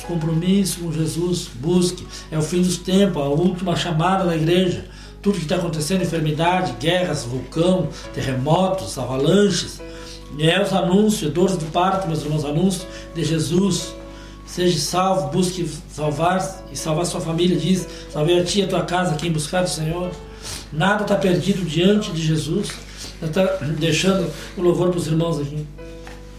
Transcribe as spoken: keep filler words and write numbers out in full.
compromisso com Jesus, busque. É o fim dos tempos, a última chamada da igreja. Tudo que está acontecendo, enfermidade, guerras, vulcão, terremotos, avalanches, é os anúncios, dores de parto, meus irmãos, anúncios de Jesus. Seja salvo, busque salvar e salvar sua família, diz, salve a ti e a tua casa, quem buscar o Senhor. Nada está perdido diante de Jesus. Está deixando o louvor para os irmãos aqui.